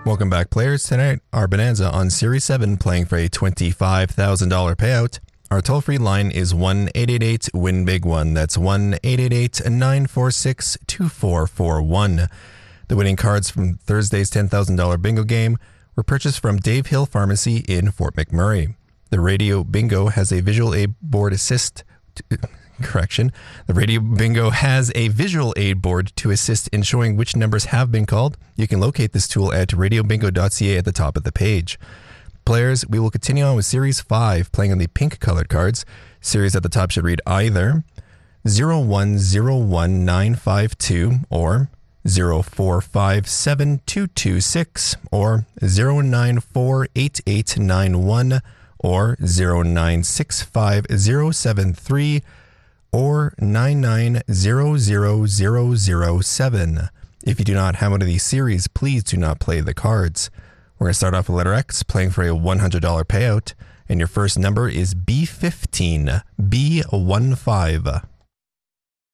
Welcome back, players. Tonight, our Bonanza on Series 7 playing for a $25,000 payout. Our toll-free line is 1-888-WIN-BIG-1. That's 1-888-946-2441. The winning cards from Thursday's $10,000 bingo game were purchased from Dave Hill Pharmacy in Fort McMurray. The Radio Bingo has a visual aid board assist... The Radio Bingo has a visual aid board to assist in showing which numbers have been called. You can locate this tool at radiobingo.ca at the top of the page. Players, we will continue on with Series 5, playing on the pink colored cards. Series at the top should read either 0101952 or 0457226 or 0948891 or 0965073 or 9900007. If you do not have one of these series, please do not play the cards. We're going to start off with letter X, playing for a $100 payout, and your first number is B15. B15.